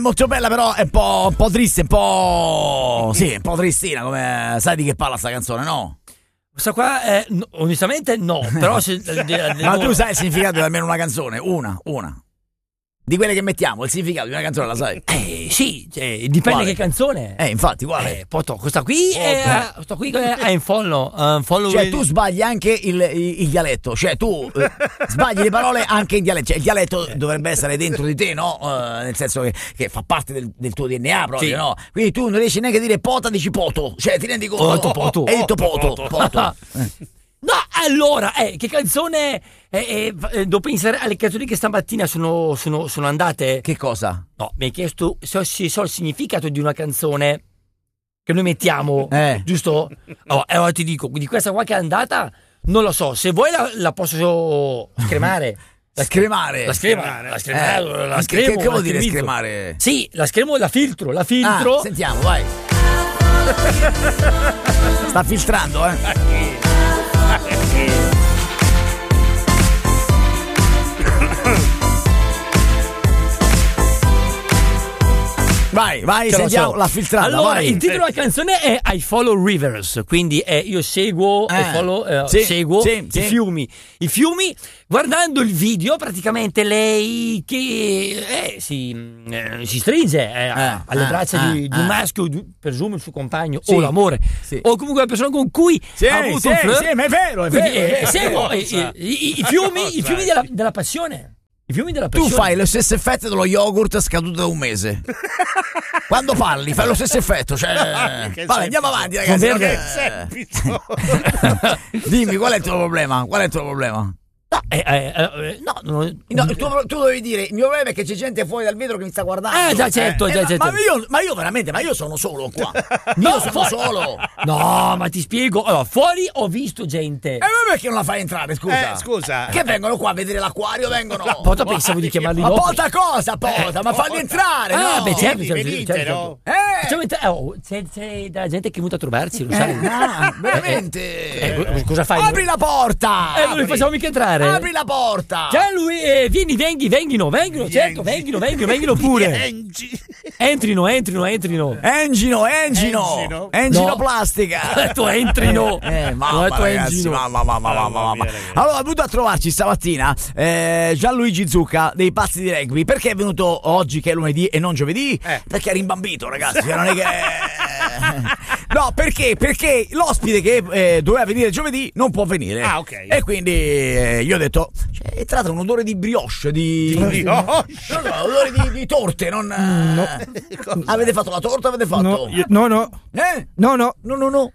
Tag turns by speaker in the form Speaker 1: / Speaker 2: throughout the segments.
Speaker 1: Molto bella, però è un po' triste, un po' tristina, come sai di che parla sta canzone, no?
Speaker 2: Questa qua onestamente no, però
Speaker 1: Ma tu sai il significato di almeno una canzone? Una di quelle che mettiamo, il significato di una canzone la sai?
Speaker 2: Sì, dipende
Speaker 1: quale?
Speaker 2: Che canzone.
Speaker 1: Infatti, quale?
Speaker 2: Questa qui è in follow.
Speaker 1: Cioè tu sbagli anche il dialetto, cioè tu sbagli le parole anche in dialetto, cioè il dialetto dovrebbe essere dentro di te, no? Nel senso che fa parte del tuo DNA proprio, sì. No? Quindi tu non riesci neanche a dire pota, dici poto, cioè ti rendi conto?
Speaker 2: Poto.
Speaker 1: Hai detto poto.
Speaker 2: No, allora, che canzone devo pensare alle canzoni che stamattina sono andate.
Speaker 1: Che cosa?
Speaker 2: No, mi hai chiesto se so il significato di una canzone che noi mettiamo, giusto? Allora ti dico, di questa qua che è andata, non lo so, se vuoi la posso scremare. La scremare.
Speaker 1: Che vuol dire scremare?
Speaker 2: Sì, la scremo, la filtro.
Speaker 1: Sentiamo, vai. Sta filtrando, Vai, sentiamo la filtrata.
Speaker 2: Allora,
Speaker 1: vai.
Speaker 2: il titolo della canzone è I Follow Rivers, quindi io seguo seguo i fiumi. I fiumi, guardando il video, praticamente lei che si stringe alle braccia di un maschio, presumo il suo compagno o l'amore, o comunque la persona con cui ha avuto un flirt.
Speaker 1: Sì, ma è vero.
Speaker 2: Seguo i fiumi della passione.
Speaker 1: Tu fai lo stesso effetto dello yogurt scaduto da un mese. Quando parli fai lo stesso effetto, cioè vabbè, andiamo avanti, ragazzi. Dimmi, qual è il tuo problema? No, tu dovevi dire il mio problema è che c'è gente fuori dal vetro che mi sta guardando.
Speaker 2: Già certo.
Speaker 1: Ma io veramente, io sono solo qua. Sono solo.
Speaker 2: No, ma ti spiego. Allora, fuori ho visto gente.
Speaker 1: Ma perché non la fai entrare, scusa? Che vengono qua a vedere l'acquario, vengono.
Speaker 2: Pota, pensavo di chiamarli
Speaker 1: ma
Speaker 2: dopo.
Speaker 1: Pota cosa? Ma falli entrare, no?
Speaker 2: Beh, certo.
Speaker 1: No?
Speaker 2: C'è della gente che è venuta a trovarci, lo sai.
Speaker 1: Veramente.
Speaker 2: Cosa fai?
Speaker 1: Apri la porta!
Speaker 2: Non li facciamo mica entrare.
Speaker 1: Apri la porta!
Speaker 2: Gianluigi, vengono, certo, vengono pure. Entrino. Engino
Speaker 1: plastica.
Speaker 2: Tu entrino.
Speaker 1: Mamma. Allora, è venuto a trovarci stamattina Gianluigi Zucca dei Pazzi di Rugby. Perché è venuto oggi che è lunedì e non giovedì? Perché è rimbambito, ragazzi. Non è che no, perché l'ospite che doveva venire giovedì non può venire.
Speaker 3: Ok.
Speaker 1: E quindi io ho detto, è entrato un odore di brioche, odore di torte, non
Speaker 3: no.
Speaker 1: Avete fatto la torta? Avete fatto?
Speaker 3: No. No.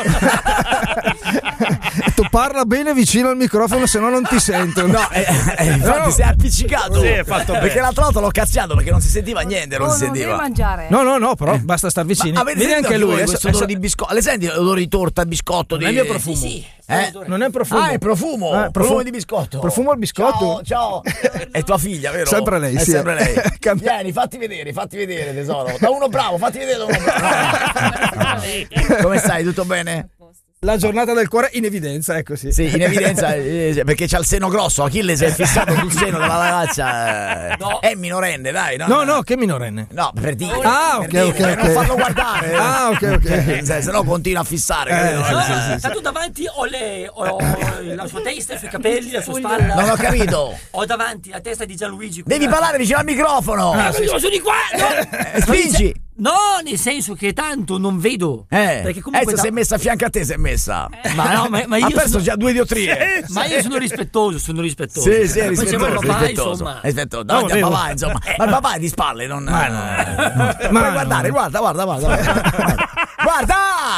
Speaker 3: Tu parla bene vicino al microfono, se no non ti sento.
Speaker 1: No, infatti sei appiccicato.
Speaker 3: Sì, è fatto
Speaker 1: perché l'altra volta l'ho cazziato perché non si sentiva niente, non si sentiva.
Speaker 4: Non devi mangiare.
Speaker 3: No, però basta star vicini.
Speaker 1: Ma avete
Speaker 3: vedi
Speaker 1: sentito
Speaker 3: anche lui
Speaker 1: questo odore di biscotto? Le senti l'odore di torta, biscotto?
Speaker 3: Non è il mio profumo.
Speaker 2: Sì.
Speaker 3: Non è profumo.
Speaker 1: È profumo. Profumo di biscotto.
Speaker 3: Profumo al biscotto.
Speaker 1: Ciao. È tua figlia, vero?
Speaker 3: Sempre lei,
Speaker 1: è
Speaker 3: sì.
Speaker 1: sempre lei. Vieni, fatti vedere, tesoro. Da uno bravo, fatti vedere da uno bravo. Come stai? Tutto bene?
Speaker 3: La giornata del cuore in evidenza, ecco sì.
Speaker 1: Sì, in evidenza perché c'ha il seno grosso. Achille si è fissato sul seno della ragazza.
Speaker 2: No.
Speaker 1: È minorenne, dai.
Speaker 3: No, che minorenne?
Speaker 1: No, per dire.
Speaker 3: Ok.
Speaker 1: Non farlo guardare.
Speaker 3: Ok.
Speaker 1: Se no continua a fissare.
Speaker 2: Sta tu davanti ho la sua testa, i suoi capelli, la sua spalla.
Speaker 1: Non ho capito.
Speaker 2: Ho davanti la testa di Gianluigi.
Speaker 1: Devi parlare vicino al microfono.
Speaker 2: Io sono di qua.
Speaker 1: Spingi.
Speaker 2: No, nel senso che tanto non vedo.
Speaker 1: Perché comunque si è messa a fianco a te, si è messa.
Speaker 2: Ma io
Speaker 1: ha perso già 2 diotrie.
Speaker 2: Ma io sono rispettoso.
Speaker 1: Sì,
Speaker 2: rispettoso.
Speaker 1: rispettoso. Davanti al papà, insomma. Ma il papà è di spalle, non. Ma guardare, guarda. Guarda!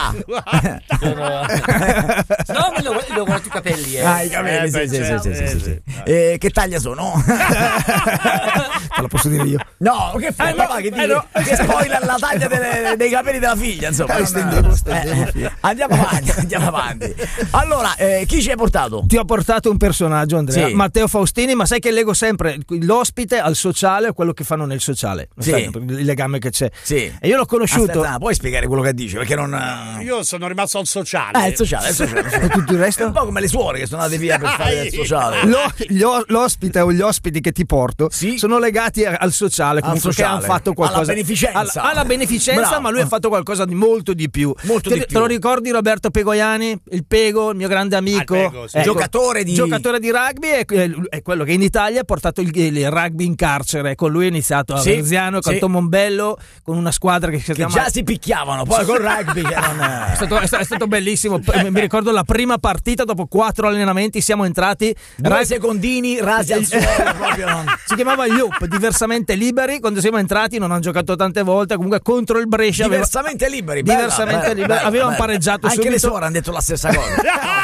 Speaker 2: No, ma le ho guardato i capelli.
Speaker 1: I capelli, sì. Che taglia sono?
Speaker 3: Te lo posso dire io.
Speaker 1: No, che fai? Papà, che spoiler la taglia dei capelli della figlia, insomma. Andiamo avanti. Allora, chi ci hai portato?
Speaker 3: Ti ho portato un personaggio, Andrea.
Speaker 1: Sì.
Speaker 3: Matteo Faustini, ma sai che leggo sempre l'ospite al sociale o quello che fanno nel sociale.
Speaker 1: Sì.
Speaker 3: Sai, il legame che c'è.
Speaker 1: Sì.
Speaker 3: E io l'ho conosciuto.
Speaker 1: Aspetta, puoi spiegare quello che dice? Perché non.
Speaker 4: io sono rimasto al sociale.
Speaker 1: Il sociale. E tutto il resto? È un po' come le suore che sono andate via per fare il sociale.
Speaker 3: L'ospite o gli ospiti che ti porto sono legati al sociale, comunque, che hanno fatto qualcosa.
Speaker 1: Alla beneficenza.
Speaker 3: Alla beneficenza, bravo. Ma lui ha fatto qualcosa di molto di più. Te lo ricordi Roberto Pegoiani? Il Pego, il mio grande amico,
Speaker 4: Pego, sì.
Speaker 3: giocatore di rugby, è quello che in Italia ha portato il rugby in carcere. Con lui è iniziato a Verziano, Canton Mombello, con una squadra che si chiama...
Speaker 1: già si picchiavano, poi col rugby
Speaker 3: è stato bellissimo. Mi ricordo la prima partita, dopo 4 allenamenti siamo entrati
Speaker 1: 2 secondini rasi al suolo proprio.
Speaker 3: Si chiamava Youp, diversamente liberi. Quando siamo entrati non hanno giocato tante volte, comunque contro il Brescia
Speaker 1: diversamente liberi,
Speaker 3: avevano pareggiato
Speaker 1: anche
Speaker 3: subito.
Speaker 1: Le suore hanno detto la stessa cosa.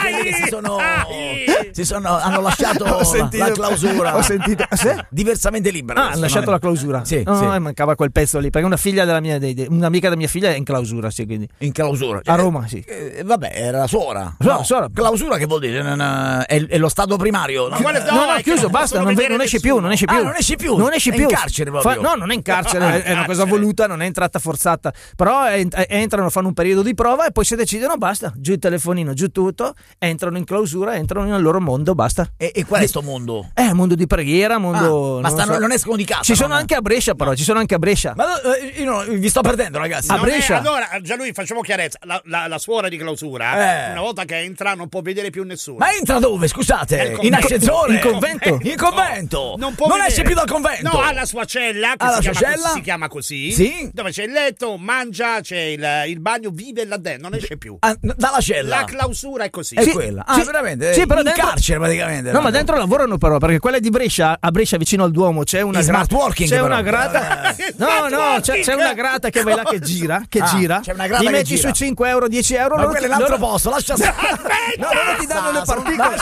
Speaker 1: Hanno lasciato la clausura.
Speaker 3: Ho sentito
Speaker 1: diversamente liberi.
Speaker 3: Hanno lasciato la clausura.
Speaker 1: Sì.
Speaker 3: Mancava quel pezzo lì, perché un'amica della mia figlia è in clausura, sì, quindi.
Speaker 1: In clausura.
Speaker 3: A Roma, sì.
Speaker 1: Vabbè, era la suora.
Speaker 3: Suora.
Speaker 1: Clausura che vuol dire? È lo stato primario.
Speaker 3: No, è chiuso, basta, non esce più. Non esce più.
Speaker 1: È in carcere proprio.
Speaker 3: No, non è in carcere, è una cosa voluta, non è entrata forzata. Però entrano, fanno un periodo di prova e poi se decidono basta, giù il telefonino, giù tutto, entrano in clausura, entrano nel loro mondo, basta.
Speaker 1: E qual è sto mondo?
Speaker 3: Mondo di preghiera, mondo...
Speaker 1: non escono di casa.
Speaker 3: Ci sono anche a Brescia, però, Ma
Speaker 1: io vi sto perdendo, ragazzi.
Speaker 3: A Brescia.
Speaker 4: Allora, Gianluigi, facciamo chiarezza. La suora di clausura, una volta che entra non può vedere più nessuno.
Speaker 1: Ma entra dove, scusate? In ascensore?
Speaker 3: In convento?
Speaker 1: In convento?
Speaker 4: Non
Speaker 1: esce più dal convento?
Speaker 4: No, ha la sua cella, che si chiama così.
Speaker 1: Sì?
Speaker 4: Dove c'è il letto, mangia, c'è il bagno, vive là dentro, non esce più.
Speaker 1: Dalla cella?
Speaker 4: La clausura è così.
Speaker 1: È quella? Veramente?
Speaker 3: Sì, però
Speaker 1: in carcere praticamente.
Speaker 3: No, ma dentro lavorano però, perché quella di Brescia, a Brescia vicino al Duomo, c'è una
Speaker 1: smart working.
Speaker 3: C'è una grata. C'è una grata che vai là che gira.
Speaker 1: C'è una grata.
Speaker 3: Li metti su 5 euro, 10 euro.
Speaker 1: Ma quello è l'altro posto, lascia stare.
Speaker 3: No, non ti danno le particole.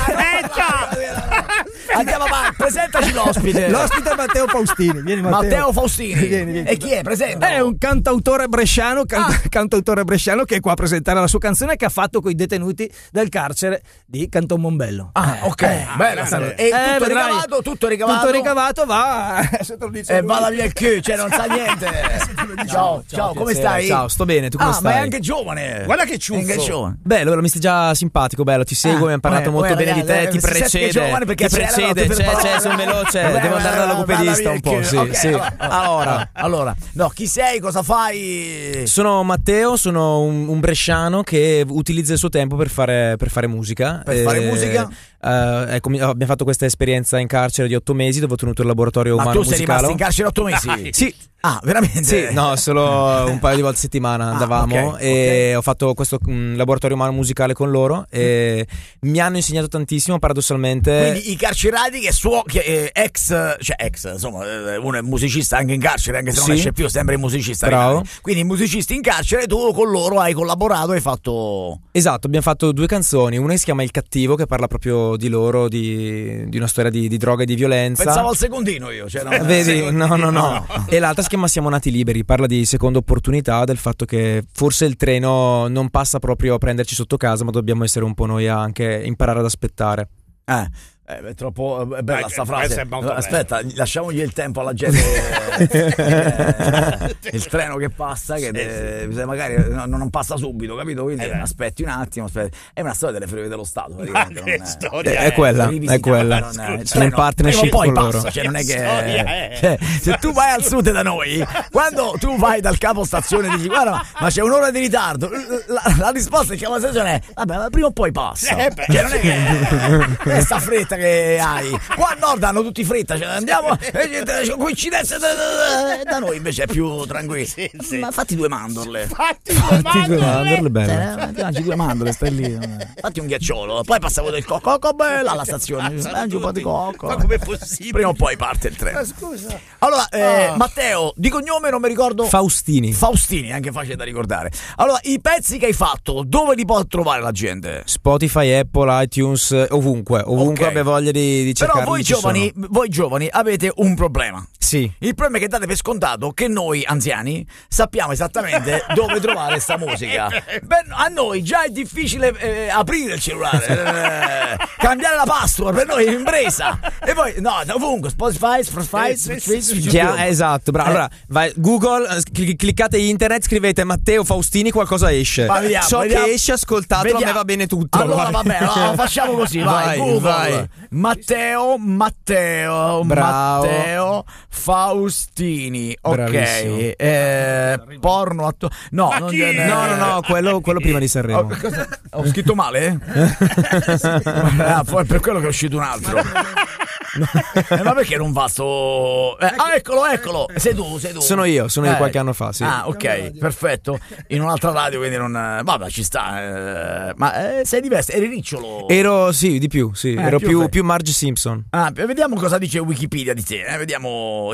Speaker 1: Andiamo avanti, presentaci l'ospite.
Speaker 3: L'ospite è Matteo Faustini. Vieni,
Speaker 1: Matteo Faustini.
Speaker 3: Vieni.
Speaker 1: E chi è? Presenta.
Speaker 3: È un cantautore bresciano, cantautore bresciano che è qua a presentare la sua canzone che ha fatto con i detenuti del carcere di Canton Mombello.
Speaker 1: Ok. Bella. E tutto ricavato
Speaker 3: va.
Speaker 1: E va via il Q, cioè non sa niente. Ciao, come stai?
Speaker 5: Ciao, sto bene, tu come stai?
Speaker 1: Ma è anche giovane.
Speaker 4: Guarda che ciuffo.
Speaker 5: Bello, mi stai già simpatico, bello, ti seguo, mi hanno parlato molto bene di te, ti precede, sono veloce, devo andare dal logopedista un po', sì.
Speaker 1: Allora, chi sei, cosa fai?
Speaker 5: Sono Matteo, sono un bresciano che utilizza il suo tempo per fare musica.
Speaker 1: Per fare musica?
Speaker 5: Abbiamo fatto questa esperienza in carcere di 8 mesi dove ho tenuto il laboratorio umano musicale.
Speaker 1: Ma tu sei rimasto in carcere 8 mesi?
Speaker 5: Sì.
Speaker 1: Veramente?
Speaker 5: Sì, no, solo un paio di volte a settimana andavamo e ho fatto questo laboratorio umano musicale con loro e mi hanno insegnato tantissimo, paradossalmente.
Speaker 1: Quindi i carcerati insomma, uno è musicista anche in carcere, anche se non esce più, sempre musicista.
Speaker 5: Bravo.
Speaker 1: Quindi i musicisti in carcere, tu con loro hai collaborato, hai fatto...
Speaker 5: Esatto, abbiamo fatto 2 canzoni, una che si chiama Il Cattivo, che parla proprio di loro, di una storia di droga e di violenza.
Speaker 1: Pensavo al secondino io,
Speaker 5: vedi? No. E l'altra si chiama Siamo nati liberi, parla di seconda opportunità, del fatto che forse il treno non passa proprio a prenderci sotto casa, ma dobbiamo essere un po' noi a anche imparare ad aspettare.
Speaker 1: È troppo bella sta frase. Aspetta, lasciamogli il tempo alla gente. Il treno che passa, magari non passa subito, capito? Quindi aspetti un attimo. È una storia delle Ferrovie dello Stato.
Speaker 5: È quella. Sono in partnership con loro.
Speaker 1: Non è che se tu vai al sud da noi, quando tu vai dal capostazione e dici guarda, ma c'è un'ora di ritardo, la risposta del capostazione è vabbè, ma prima o poi passa. Cioè non è che è sta fretta che hai. Qua al nord hanno tutti fretta, andiamo, coincidenze, da noi invece è più tranquillo. Sì. Ma fatti 2 mandorle.
Speaker 4: Fatti 2 mandorle,
Speaker 1: belle. Mangi 2 mandorle, stai lì. Fatti un ghiacciolo, poi passavo del cocco bella alla stazione. Mangi un po' di cocco.
Speaker 4: Ma com'è possibile?
Speaker 1: Prima o poi parte il treno.
Speaker 4: Ma scusa.
Speaker 1: Allora, Matteo, di cognome non mi ricordo.
Speaker 5: Faustini,
Speaker 1: anche facile da ricordare. Allora, i pezzi che hai fatto, dove li può trovare la gente?
Speaker 5: Spotify, Apple, iTunes, ovunque. Abbiamo avere voglia di cercarli.
Speaker 1: Però voi giovani avete un problema.
Speaker 5: Sì.
Speaker 1: Il problema è che date per scontato che noi anziani sappiamo esattamente dove trovare sta musica. Beh, a noi già è difficile aprire il cellulare, cambiare la password per noi è impresa. E poi ovunque Spotify,
Speaker 5: esatto, bravo. Allora, vai Google, cliccate internet, scrivete Matteo Faustini, qualcosa esce.
Speaker 1: Vediamo.
Speaker 5: Che esce, ascoltatelo, a me va bene tutto.
Speaker 1: Allora vabbè, facciamo così, vai Google.
Speaker 5: Vai.
Speaker 1: Matteo Faustini, ok. Porno no,
Speaker 5: quello prima di Sanremo.
Speaker 1: Ho scritto male? Per quello che è uscito un altro. Ma perché non va sto... eccolo. Sei tu.
Speaker 5: Sono io di qualche anno fa, sì.
Speaker 1: Ah, ok, perfetto. In un'altra radio, quindi non... Vabbè, ci sta. Ma sei diverso, eri ricciolo?
Speaker 5: Ero, sì, di più, sì. Ero più Marge Simpson.
Speaker 1: Vediamo cosa dice Wikipedia di te. Vediamo.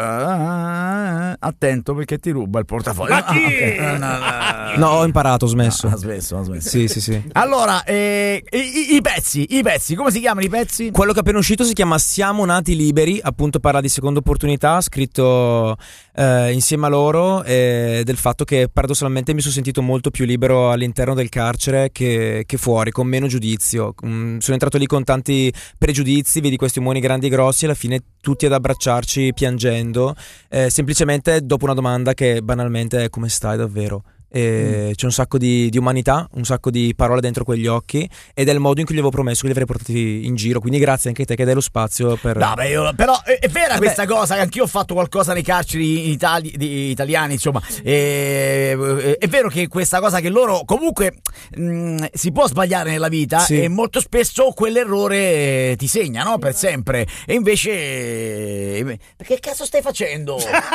Speaker 1: Attento perché ti ruba il portafoglio.
Speaker 4: Ma chi?
Speaker 5: Okay. No, ho imparato, ho smesso.
Speaker 1: Ha smesso.
Speaker 5: Sì.
Speaker 1: Allora, i pezzi, come si chiamano i pezzi?
Speaker 5: Quello che è appena uscito si chiama Siamo nati liberi, appunto parla di seconda opportunità, scritto insieme a loro, del fatto che paradossalmente mi sono sentito molto più libero all'interno del carcere che fuori, con meno giudizio. Sono entrato lì con tanti pregiudizi, vedi questi uomini grandi e grossi, alla fine tutti ad abbracciarci piangendo, semplicemente dopo una domanda che banalmente è: come stai davvero? C'è un sacco di umanità, un sacco di parole dentro quegli occhi, ed è il modo in cui gli avevo promesso che li avrei portati in giro, quindi grazie anche a te che dai lo spazio per...
Speaker 1: però è vera questa cosa, che anch'io ho fatto qualcosa nei carceri italiani, insomma, è vero che questa cosa che loro comunque si può sbagliare nella vita, sì, e molto spesso quell'errore ti segna, no? Per sempre. E invece che cazzo stai facendo?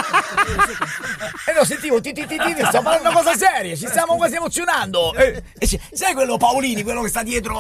Speaker 1: Lo sentivo, sto parlando una cosa seria, ci stiamo quasi emozionando. Sai quello Paolini, quello che sta dietro?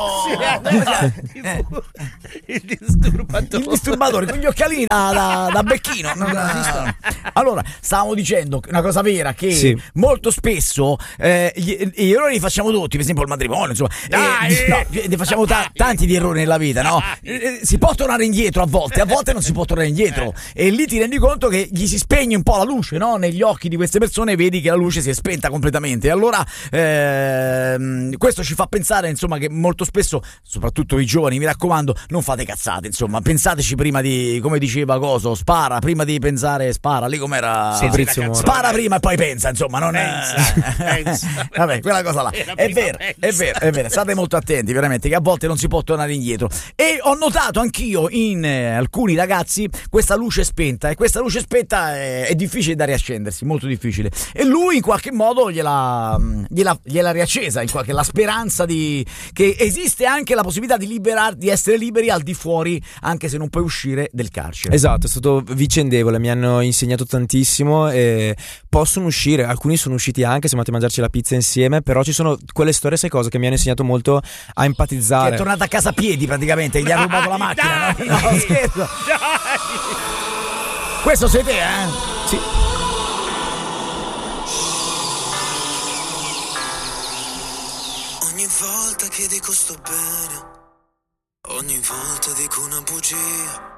Speaker 4: Il disturbatore
Speaker 1: con gli occhialini da becchino. Allora, stavamo dicendo una cosa vera, che sì, molto spesso gli errori li facciamo tutti, per esempio il matrimonio, insomma. Ne facciamo tanti di errori nella vita, no? Si può tornare indietro a volte non si può tornare indietro, e lì ti rendi conto che gli si spegne un po' la luce, no? Negli occhi di queste persone vedi che la luce si è spenta completamente. E allora questo ci fa pensare, insomma, che molto spesso, soprattutto i giovani, mi raccomando, non fate cazzate, insomma, pensateci prima di, come diceva Coso, spara prima di pensare, spara, lì com'era, spara prima e poi pensa, insomma, non pensa. Vabbè, quella cosa là è vero, state molto attenti veramente, che a volte non si può tornare indietro. E ho notato anch'io in alcuni ragazzi questa luce spenta, e questa luce spenta è difficile da riaccendersi, molto difficile, e lui in qualche modo gliela riaccesa, la speranza che esiste anche la possibilità di essere liberi al di fuori, anche se non puoi uscire del carcere.
Speaker 5: Esatto, è stato vicendevole, mi hanno insegnato tantissimo e possono uscire, alcuni sono usciti anche, siamo andati a mangiarci la pizza insieme, però ci sono quelle storie, sai cosa, che mi hanno insegnato molto a empatizzare.
Speaker 1: Che è tornato a casa a piedi praticamente, gli ha rubato la macchina. No, scherzo. Questo sei te,
Speaker 5: Sì.
Speaker 6: Ogni volta che dico sto bene, ogni volta dico una bugia.